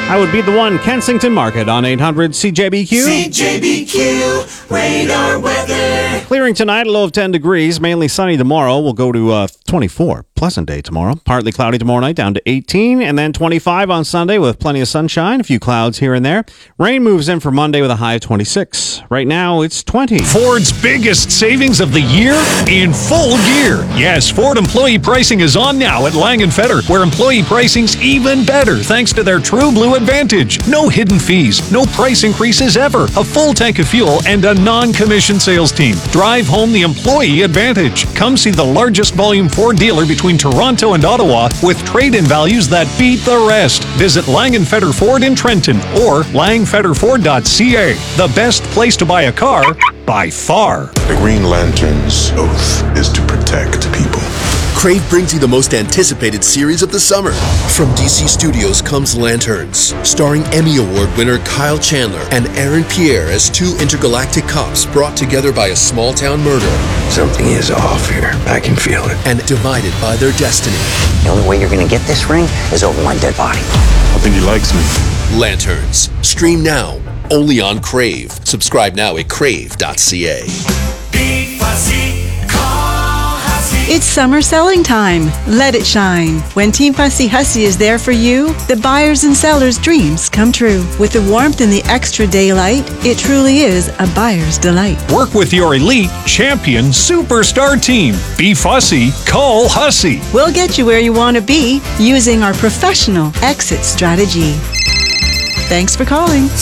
I would be the one. Kensington Market on 800 CJBQ. CJBQ radar weather. Clearing tonight, a low of 10 degrees. Mainly sunny tomorrow. We'll go to 24. Pleasant day tomorrow. Partly cloudy tomorrow night, down to 18. And then 25 on Sunday with plenty of sunshine. A few clouds here and there. Rain moves in for Monday with a high of 26. Right now, it's 20. Ford's biggest savings of the year in full gear. Yes, Ford employee pricing is on now at Lang & Feder, where employee pricing's even better thanks to their True Blue Advantage. No hidden fees, no price increases ever, a full tank of fuel, and a non-commissioned sales team. Drive home the employee advantage. Come see the largest volume Ford dealer between Toronto and Ottawa with trade-in values that beat the rest. Visit Lang & Feder Ford in Trenton or langfederford.ca. The best place to buy a car by far. The Green Lantern's oath is to protect people. Crave brings you the most anticipated series of the summer. From DC Studios comes Lanterns, starring Emmy Award winner Kyle Chandler and Aaron Pierre as two intergalactic cops brought together by a small-town murder. Something is off here. I can feel it. And divided by their destiny. The only way you're going to get this ring is over my dead body. I think he likes me. Lanterns. Stream now, only on Crave. Subscribe now at crave.ca. Be fussy, call Hussey. It's summer selling time. Let it shine. When Team Fussy Hussey is there for you, the buyers and sellers' dreams come true. With the warmth and the extra daylight, it truly is a buyer's delight. Work with your elite, champion, superstar team. Be fussy, call Hussey. We'll get you where you want to be using our professional exit strategy. Thanks for calling.